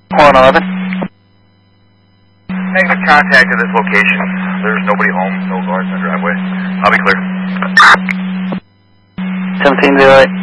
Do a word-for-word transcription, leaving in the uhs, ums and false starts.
one eleven. Negative contact at this location. There's nobody home, no guards in the driveway. I'll be clear. seventeen zero eight.